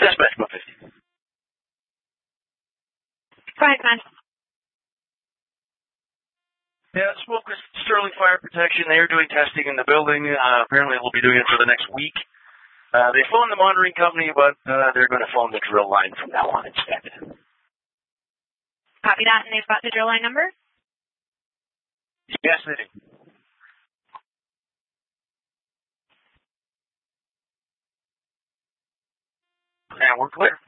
Dispatch 150. Go ahead, man. Yeah, spoke with Sterling Fire Protection. They are doing testing in the building. Apparently they'll be doing it for the next week. They phoned the monitoring company, but they're going to phone the drill line from now on instead. Copy that, and they've got the drill line number? Yes, they do. And we're clear.